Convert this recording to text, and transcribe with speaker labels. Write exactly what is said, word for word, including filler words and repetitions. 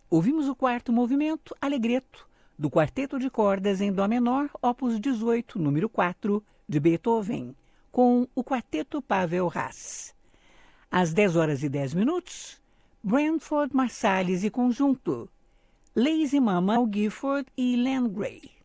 Speaker 1: Ouvimos o quarto movimento, Allegretto, do Quarteto de Cordas em Dó menor, opus dezoito, número quatro, de Beethoven, com o Quarteto Pavel Haas. Às dez horas e dez minutos, Branford Marsalis e Conjunto, Lazy Mama, Gifford e Len Gray.